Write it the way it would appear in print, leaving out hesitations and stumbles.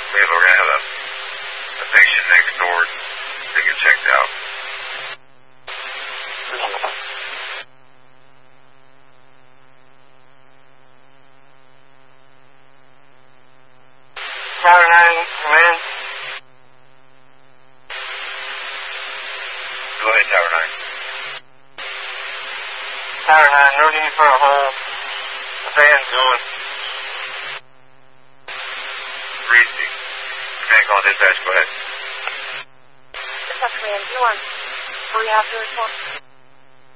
We're going to have a patient next door to get checked out. Tower 9, come in. Go ahead, Tower 9. Tower 9, no need for a hole. The fan's going. Reese, command call dispatch, go ahead. Dispatch command, you on 3 after 1.